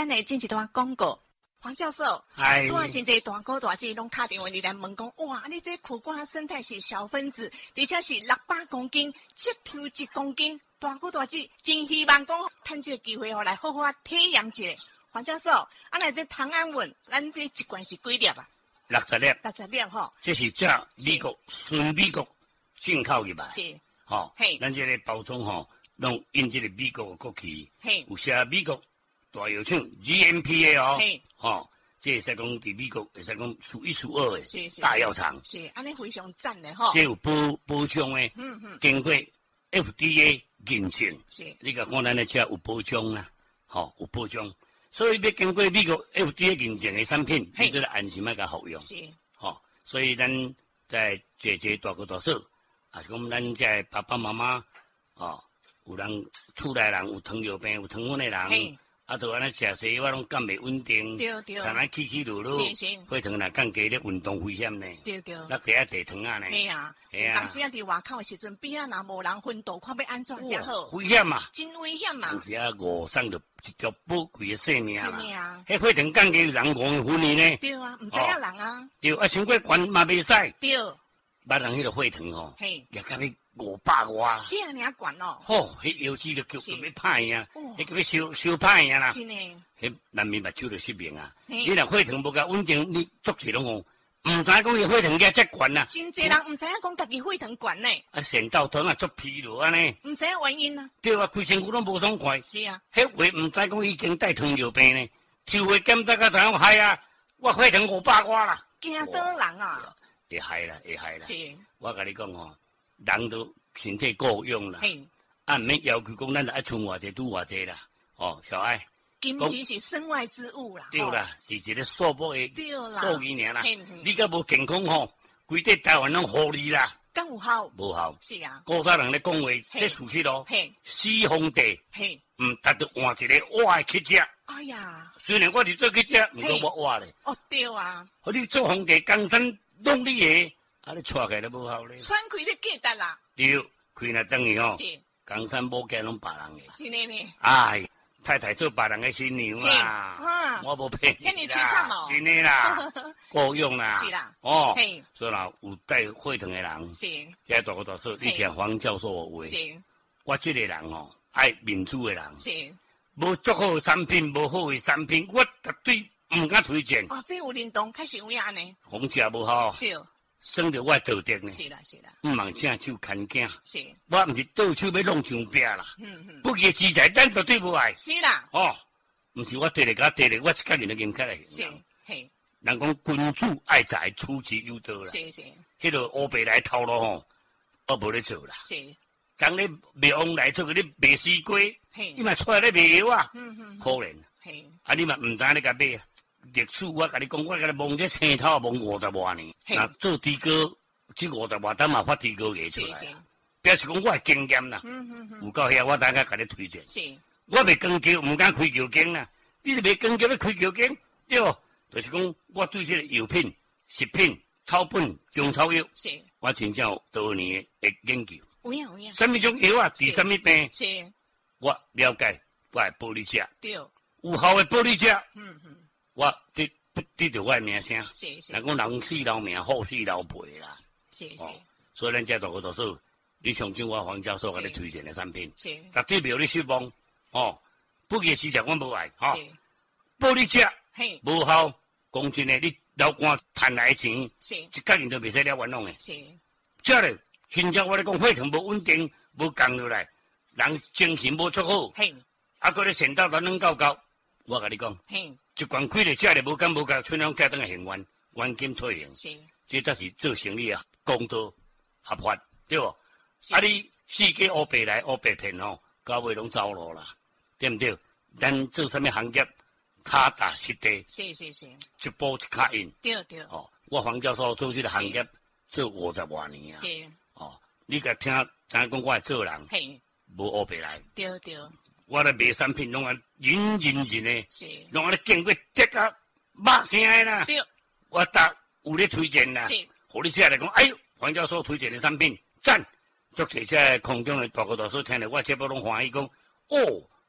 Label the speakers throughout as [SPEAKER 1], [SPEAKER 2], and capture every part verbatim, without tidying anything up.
[SPEAKER 1] 咱的进一段广告。黄教授，
[SPEAKER 2] 哎，
[SPEAKER 1] 拄啊真侪大哥大姐拢打电话嚟来问讲，哇，你这苦瓜生态是小分子，而且是六百公斤，一抽一公斤，大哥大姐真希望讲趁这个机会哦来好好啊体验一下。黄教授，啊来这糖安稳，咱这一罐是几粒啊？
[SPEAKER 2] 六十粒，
[SPEAKER 1] 六十粒吼。
[SPEAKER 2] 这是这美国纯美国进口入来，
[SPEAKER 1] 是，
[SPEAKER 2] 吼，
[SPEAKER 1] 嘿，
[SPEAKER 2] 咱这个包装吼，拢印这个美国的国旗，
[SPEAKER 1] 嘿，
[SPEAKER 2] 有写美国大药厂 G M P 的哦，
[SPEAKER 1] 嘿，
[SPEAKER 2] 吼，这会使讲伫美国会使讲数一数二的
[SPEAKER 1] 是是
[SPEAKER 2] 大药厂，
[SPEAKER 1] 是，安尼非常赞的吼。
[SPEAKER 2] 这有保保障的，
[SPEAKER 1] 嗯嗯，
[SPEAKER 2] 经过 F D A 认证，
[SPEAKER 1] 是，
[SPEAKER 2] 你甲看咱的车有保障啦，吼，有保障。所以要经过美国 F D A 认证的产品，你就要安心要甲服用。
[SPEAKER 1] 是，
[SPEAKER 2] 吼，所以咱在这这大哥大嫂，也是讲咱这爸爸妈妈，哦，有人厝内人有糖尿病、有糖分的人，啊，就安尼食西药拢肝袂稳定，
[SPEAKER 1] 对对，
[SPEAKER 2] 常常起起落落，血糖若降低咧运动危险呢，
[SPEAKER 1] 对对，
[SPEAKER 2] 那第一地糖啊呢，
[SPEAKER 1] 系啊，系啊，当时啊伫外口的时阵，边啊若无人昏倒，看要安怎才好？
[SPEAKER 2] 危险嘛，
[SPEAKER 1] 真危险嘛，
[SPEAKER 2] 有时啊误伤着一条宝贵的性命
[SPEAKER 1] 嘛，是啊，
[SPEAKER 2] 迄血糖降低人误昏去呢，
[SPEAKER 1] 对啊，唔知影人啊，
[SPEAKER 2] 对啊，伤过悬嘛袂使，
[SPEAKER 1] 对，
[SPEAKER 2] 别人迄个血糖吼，
[SPEAKER 1] 嘿，
[SPEAKER 2] 也甲你。五百外，
[SPEAKER 1] 遐尔悬哦！
[SPEAKER 2] 吼，迄腰子就叫叫要歹呀，迄叫要烧烧歹呀啦。
[SPEAKER 1] 真诶，
[SPEAKER 2] 迄难免目睭就失明啊。你若血糖无甲稳定，你足侪拢哦，毋知讲伊血糖价遮悬啊。
[SPEAKER 1] 真侪人毋知影讲家己血糖悬呢。
[SPEAKER 2] 啊，神到头啊，足疲劳安尼。
[SPEAKER 1] 毋知影原因啊。
[SPEAKER 2] 对啊，规身躯拢无爽快。
[SPEAKER 1] 是啊。
[SPEAKER 2] 迄话毋知讲已經帶糖尿病呢，抽血檢查甲知影害啊，我血糖五百外啦。
[SPEAKER 1] 驚倒人啊！
[SPEAKER 2] 會害啦，會害啦。
[SPEAKER 1] 是。
[SPEAKER 2] 我甲你講吼，人都。身體夠用啦，啊，唔免要求講咱就愛存偌濟拄偌濟啦，哦，小愛，
[SPEAKER 1] 金錢是身外之物啦，
[SPEAKER 2] 對啦，是一個數目的數字爾啦，你甲無健康吼，規個台灣攏互你啦，
[SPEAKER 1] 敢有效？
[SPEAKER 2] 無效，
[SPEAKER 1] 是啊，
[SPEAKER 2] 古早人咧講話，這事實咯，四皇帝，唔達到換一個我的去食，
[SPEAKER 1] 哎呀，
[SPEAKER 2] 雖然我是做去食，唔過我我咧，
[SPEAKER 1] 哦對啊，
[SPEAKER 2] 我你做皇帝江山弄你個。啊！你帶起來無效咧，
[SPEAKER 1] 喘開你記得啦。
[SPEAKER 2] 對，開那等於吼，江山無計攏別人嘅。
[SPEAKER 1] 真誒呢？
[SPEAKER 2] 哎，太太做別人嘅新娘啦，我無騙你啦，真誒啦，夠用啦。
[SPEAKER 1] 是啦，
[SPEAKER 2] 哦，所以啦，有帶血糖嘅人，
[SPEAKER 1] 是，
[SPEAKER 2] 即係大個大說，你聽黃教授嘅話，
[SPEAKER 1] 是，
[SPEAKER 2] 我這個人吼，愛民主嘅人，
[SPEAKER 1] 是，
[SPEAKER 2] 無足好嘅產品，無好嘅產品，我絕對唔敢推薦。
[SPEAKER 1] 哦，這有認同，確實有影呢。
[SPEAKER 2] 紅食無好。對。省着我道德呢，
[SPEAKER 1] 是啦是啦，
[SPEAKER 2] 毋通正手牽頸，
[SPEAKER 1] 是，
[SPEAKER 2] 我毋是倒手要弄上壁啦，
[SPEAKER 1] 嗯嗯，
[SPEAKER 2] 不義之財咱絕對無愛，
[SPEAKER 1] 是啦，
[SPEAKER 2] 哦，毋是我地嚟甲地嚟，我一家人都認起來，
[SPEAKER 1] 是，嘿，
[SPEAKER 2] 人講君主愛財，取之有道啦，
[SPEAKER 1] 是是，
[SPEAKER 2] 迄個烏白來頭路吼，我無咧做啦，
[SPEAKER 1] 是，
[SPEAKER 2] 當你賣往來做個你賣西瓜，
[SPEAKER 1] 嘿，
[SPEAKER 2] 你嘛出來咧賣藥啊，
[SPEAKER 1] 嗯嗯，
[SPEAKER 2] 可憐，
[SPEAKER 1] 嘿，
[SPEAKER 2] 啊你嘛毋知影咧甲買啊，歷史我甲你講，我甲你摸這青頭摸五十外年，嗱做豬哥。即五十外，等嘛發地高嘢出來，表示講我係經驗啦。有夠遐，我等下甲你推薦。我袂光橋，唔敢開橋經啦。你袂光橋，你開橋經，對，就是講我對這個藥品、食品、草本、中草藥，我真正有多年嘅研究。
[SPEAKER 1] 有影有影。
[SPEAKER 2] 什麼種藥啊？治什麼病？
[SPEAKER 1] 是。
[SPEAKER 2] 我了解，我係保你食。
[SPEAKER 1] 對。
[SPEAKER 2] 有效嘅保你食。
[SPEAKER 1] 嗯嗯。
[SPEAKER 2] 我得得着我嘅名聲。
[SPEAKER 1] 是是。
[SPEAKER 2] 人講人死留名，好死留賠啦。
[SPEAKER 1] 是是，
[SPEAKER 2] 所以咱遮大個大嫂，你上次我黃教授甲你推薦嘅產品，
[SPEAKER 1] 是
[SPEAKER 2] 絕對袂有你失望。哦，不義市場我無愛，吼，保你食，無效。講真誒，你流汗賺來錢，一家人都袂使了冤枉誒。是，遮咧，現在我咧講血糖無穩定，無降落來，人精神無足好，啊，佫咧神到咱兩高高，我甲你講，一罐開咧，遮咧無敢無夠，春兩家等個行冤，冤金退行。這才是做生意啊，公道合法，對不？啊，你四界烏白來烏白騙吼，到尾攏走路啦，對唔對？咱做什麼行業，腳踏實地，
[SPEAKER 1] 是是是，
[SPEAKER 2] 一步一腳印，
[SPEAKER 1] 對對。
[SPEAKER 2] 哦，我黃教授做這個行業做五十多年啊，是。哦，你甲聽，咱講我係做人，嘿，無烏白來，
[SPEAKER 1] 對對。
[SPEAKER 2] 我咧賣產品攏啊認認真誒，
[SPEAKER 1] 是，
[SPEAKER 2] 攏啊咧經過滴啊擘聲誒啦，對，我答。有咧推薦啦，互你食來講，哎呦，黃教授推薦嘅產品讚，足濟只空中嘅大哥大嫂聽了，我這部攏歡喜講，哦，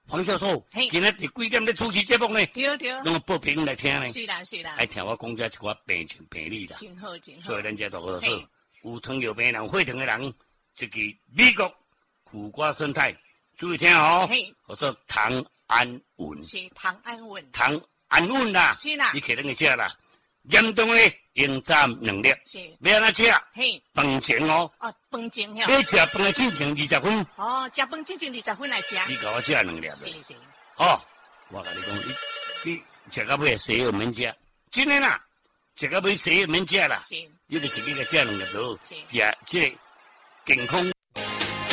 [SPEAKER 2] 黄教授，今仔日几点咧主持节目呢？
[SPEAKER 1] 对对，
[SPEAKER 2] 拢报评来听呢。
[SPEAKER 1] 是啦是啦，
[SPEAKER 2] 爱听我讲遮一寡病情病理啦。
[SPEAKER 1] 真好真好。
[SPEAKER 2] 所以咱遮大家说，有糖尿病人、血糖的人，这个美国苦瓜生态，注意听哦。我说糖胺稳。
[SPEAKER 1] 是糖胺稳。
[SPEAKER 2] 糖胺稳啦。
[SPEAKER 1] 是啦。
[SPEAKER 2] 你可能会食啦。严重咧，应占能力。
[SPEAKER 1] 是。
[SPEAKER 2] 要安怎食？
[SPEAKER 1] 嘿。
[SPEAKER 2] 饭前哦。
[SPEAKER 1] 哦，饭前遐。
[SPEAKER 2] 要食饭的进前二十分。
[SPEAKER 1] 哦，食饭进前二十分来食。
[SPEAKER 2] 你甲我食两粒。
[SPEAKER 1] 是是。
[SPEAKER 2] 哦，我甲你讲，你你食到尾谁也免食，真诶啦，食到尾谁也免食啦。
[SPEAKER 1] 是。
[SPEAKER 2] 你就是你个食两粒多，
[SPEAKER 1] 是。
[SPEAKER 2] 食这健康。